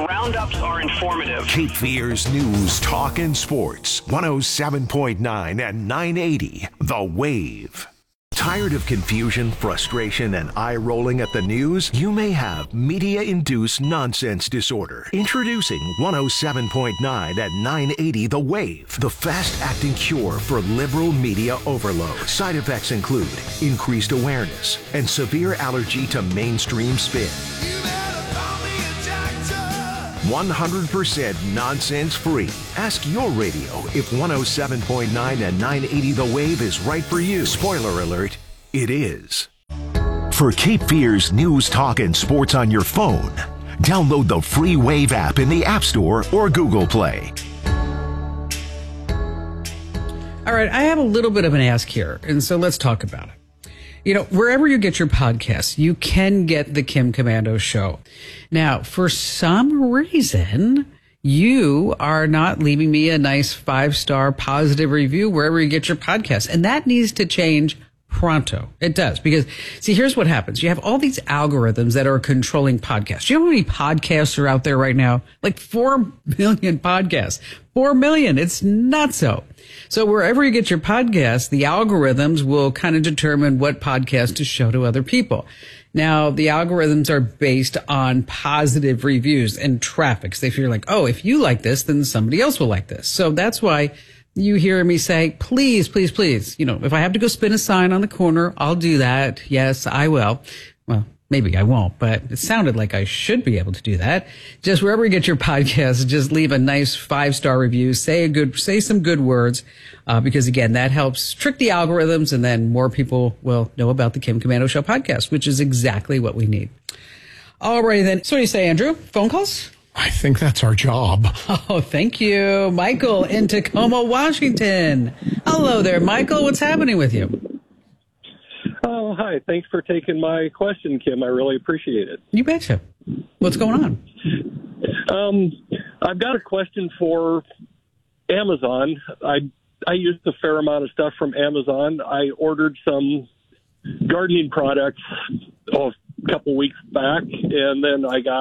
Roundups are informative. Cape Fear's News, Talk, and Sports. 107.9 and 980. The Wave. Tired of confusion, frustration, and eye-rolling at the news? You may have media-induced nonsense disorder. Introducing 107.9 and 980 The Wave, the fast-acting cure for liberal media overload. Side effects include increased awareness and severe allergy to mainstream spin. 100% nonsense-free. Ask your radio if 107.9 and 980 The Wave is right for you. Spoiler alert, it is. For Cape Fear's News, Talk, and Sports on your phone, download the free Wave app in the App Store or Google Play. All right, I have a little bit of an ask here, and so let's talk about it. You know, wherever you get your podcasts, you can get the Kim Komando Show. Now, for some reason, you are not leaving me a nice 5-star positive review wherever you get your podcasts. And that needs to change pronto. It does. Because, see, here's what happens. You have all these algorithms that are controlling podcasts. You know how many podcasts are out there right now? Like 4 million podcasts. 4 million. It's nutso. So wherever you get your podcasts, the algorithms will kind of determine what podcast to show to other people. Now, the algorithms are based on positive reviews and traffic. So they figure like, oh, if you like this, then somebody else will like this. So that's why you hear me say, please, please, please. You know, if I have to go spin a sign on the corner, I'll do that. Yes, I will. Well, maybe I won't, but it sounded like I should be able to do that. Just wherever you get your podcasts, just leave a nice 5-star review. Say some good words, because again, that helps trick the algorithms, and then more people will know about the Kim Komando Show podcast, which is exactly what we need. All right, then. So what do you say, Andrew? Phone calls? I think that's our job. Oh, thank you. Michael in Tacoma, Washington. Hello there, Michael. What's happening with you? Oh, hi. Thanks for taking my question, Kim. I really appreciate it. You betcha. What's going on? I've got a question for Amazon. I used a fair amount of stuff from Amazon. I ordered some gardening products a couple weeks back, and then I got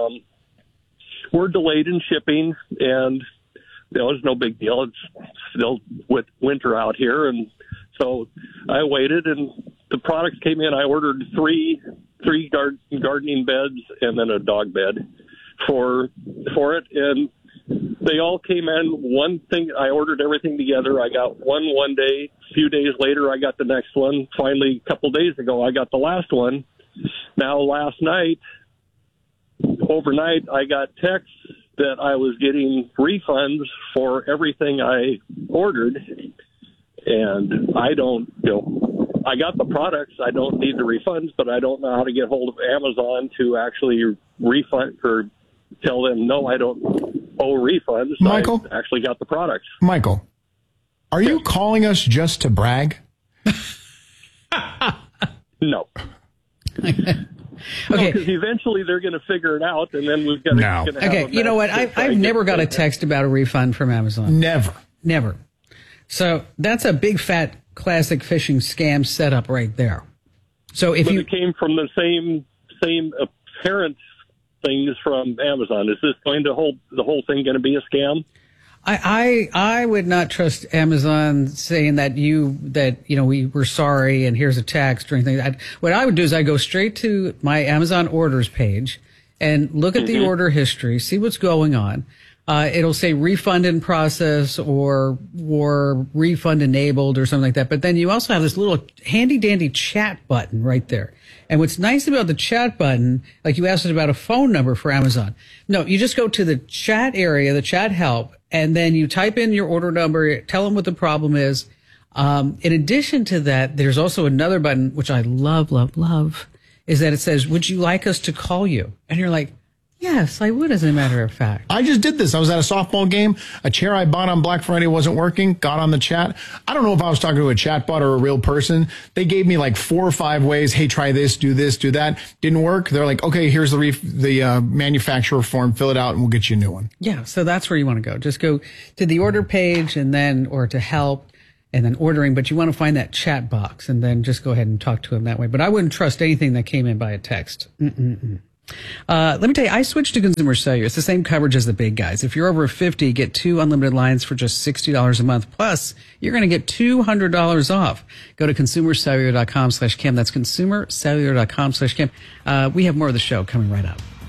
we're delayed in shipping, and it was no big deal. It's still winter out here, and so I waited, and the products came in. I ordered three gardening beds and then a dog bed for it, and they all came in. One thing, I ordered everything together. I got one day. A few days later, I got the next one. Finally, a couple days ago, I got the last one. Now, last night, overnight, I got texts that I was getting refunds for everything I ordered, and I got the products. I don't need the refunds, but I don't know how to get hold of Amazon to actually refund or tell them, no, I don't owe refunds. Michael? I actually got the products. Michael, are you calling us just to brag? No. Okay. Because eventually they're going to figure it out, and then we've got to. No. Okay, you know what? I've never got a text about a refund from Amazon. Never. So that's a big fat classic phishing scam setup right there. So if it came from the same apparent things from Amazon, is this going to the whole thing going to be a scam? I would not trust Amazon saying that we were sorry and here's a text or anything. What I would do is I go straight to my Amazon orders page and look at the order history, see what's going on. It'll say refund in process or refund enabled or something like that. But then you also have this little handy dandy chat button right there. And what's nice about the chat button, like you asked us about a phone number for Amazon. No, you just go to the chat area, the chat help, and then you type in your order number, tell them what the problem is. In addition to that, there's also another button, which I love, is that it says, would you like us to call you? And you're like, yes, I would, as a matter of fact. I just did this. I was at a softball game. A chair I bought on Black Friday wasn't working. Got on the chat. I don't know if I was talking to a chatbot or a real person. They gave me like 4 or 5 ways. Hey, try this, do that. Didn't work. They're like, okay, here's the manufacturer form. Fill it out, and we'll get you a new one. Yeah, so that's where you want to go. Just go to the order page or to help and then ordering. But you want to find that chat box and then just go ahead and talk to them that way. But I wouldn't trust anything that came in by a text. Let me tell you, I switched to Consumer Cellular. It's the same coverage as the big guys. If you're over 50, get 2 unlimited lines for just $60 a month. Plus, you're going to get $200 off. Go to consumercellular.com/Kim. That's consumercellular.com/Kim. We have more of the show coming right up.